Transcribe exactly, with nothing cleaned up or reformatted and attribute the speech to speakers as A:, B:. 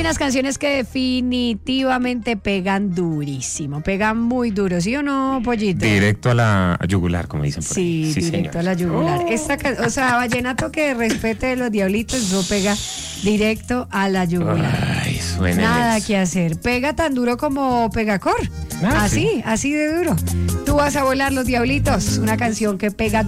A: unas canciones que definitivamente pegan durísimo, pegan muy duro, ¿sí o no, Pollito?
B: Directo a la yugular, como dicen por
A: Sí,
B: ahí. Sí,
A: directo
B: señor.
A: a la yugular.
B: Oh.
A: Esta, ca- o sea, vallenato que respete de los diablitos, eso pega directo a la yugular.
B: Ay, suena
A: Nada
B: eso.
A: que hacer. Pega tan duro como Pegacor.
B: Ah,
A: así,
B: sí.
A: así de duro. Tú vas a volar los diablitos, una canción que pega